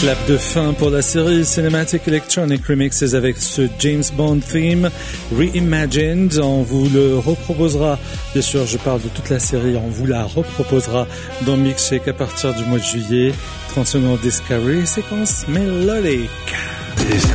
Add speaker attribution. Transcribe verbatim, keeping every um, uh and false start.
Speaker 1: Clap de fin pour la série Cinematic Electronic Remixes avec ce James Bond theme reimagined. On vous le reproposera, bien sûr, je parle de toute la série, on vous la reproposera dans Mixshake à partir du mois de juillet. trente secondes Discovery, séquence mélodique.